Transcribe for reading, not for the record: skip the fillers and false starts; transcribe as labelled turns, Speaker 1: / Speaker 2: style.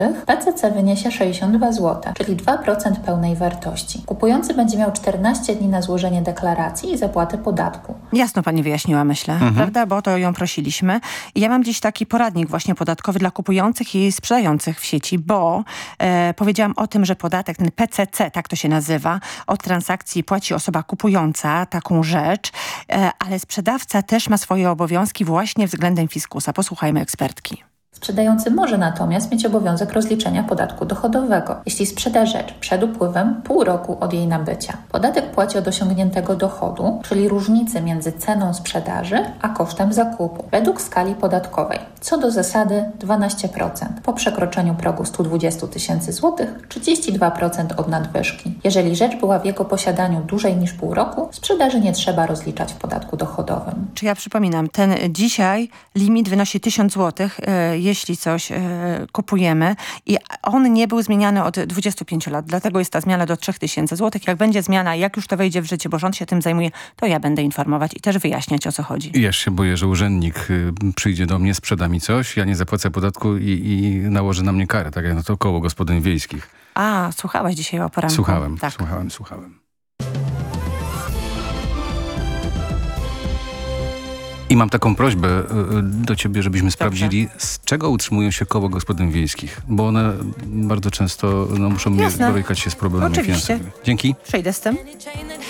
Speaker 1: PCC wyniesie 62 zł, czyli 2% pełnej wartości. Kupujący będzie miał 14 dni na złożenie deklaracji i zapłatę podatku.
Speaker 2: Jasno pani wyjaśniła, myślę, prawda? Bo to ją prosiliśmy. I ja mam dziś taki poradnik właśnie podatkowy dla kupujących i sprzedających w sieci, bo powiedziałam o tym, że podatek, ten PCC, tak to się nazywa, od transakcji płaci osoba kupująca taką rzecz, ale sprzedawca też ma swoje obowiązki właśnie względem fiskusa. Posłuchajmy ekspertki.
Speaker 1: Sprzedający może natomiast mieć obowiązek rozliczenia podatku dochodowego, jeśli sprzeda rzecz przed upływem pół roku od jej nabycia. Podatek płaci od osiągniętego dochodu, czyli różnicy między ceną sprzedaży a kosztem zakupu, według skali podatkowej. Co do zasady 12%. Po przekroczeniu progu 120 000 złotych 32% od nadwyżki. Jeżeli rzecz była w jego posiadaniu dłużej niż pół roku, sprzedaży nie trzeba rozliczać w podatku dochodowym.
Speaker 2: Czy ja przypominam, ten dzisiaj limit wynosi 1000 zł, jeśli coś kupujemy i on nie był zmieniany od 25 lat, dlatego jest ta zmiana do 3000 zł. Jak będzie zmiana, jak już to wejdzie w życie, bo rząd się tym zajmuje, to ja będę informować i też wyjaśniać, o co chodzi.
Speaker 3: Ja się boję, że urzędnik przyjdzie do mnie, sprzeda mi coś, ja nie zapłacę podatku i nałoży na mnie karę, tak jak na to koło gospodyń wiejskich.
Speaker 2: A, słuchałaś dzisiaj o poranku?
Speaker 3: Słuchałem. I mam taką prośbę do ciebie, żebyśmy sprawdzili, z czego utrzymują się koła gospodyń wiejskich, bo one bardzo często muszą borykać się z problemami finansowymi. Dzięki.
Speaker 2: Przejdę z tym.